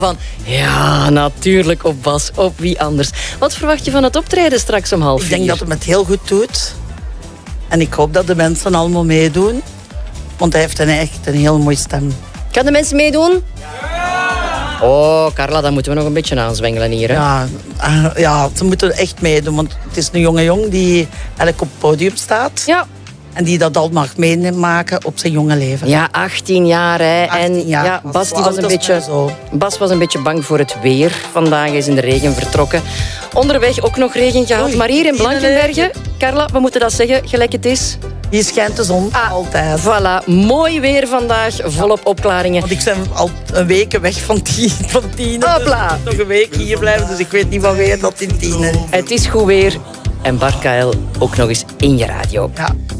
Van, ja, natuurlijk op Bas, op wie anders. Wat verwacht je van het optreden straks om 3:30? Ik denk dat hij het heel goed doet. En ik hoop dat de mensen allemaal meedoen. Want hij heeft echt een heel mooie stem. Kan de mensen meedoen? Ja! Oh, Carla, dan moeten we nog een beetje aanzwengelen hier. Hè? Ja, ze moeten echt meedoen. Want het is een jonge jong die eigenlijk op het podium staat. Ja. En die dat al mag meemaken op zijn jonge leven. Ja, 18 jaar. Hè. 18 jaar. Ja, Bas was een beetje bang voor het weer. Vandaag is in de regen vertrokken. Onderweg ook nog regen gehad. Oei, maar hier in Blankenbergen, Carla, we moeten dat zeggen, gelijk het is. Hier schijnt de zon altijd. Voilà, mooi weer vandaag, volop opklaringen. Want ik ben al een week weg van 10. Hopla. Dus nog een week hier blijven, dus ik weet niet van weer dat in 10 is. Het is goed weer. En Bart Kael ook nog eens in je radio. Ja.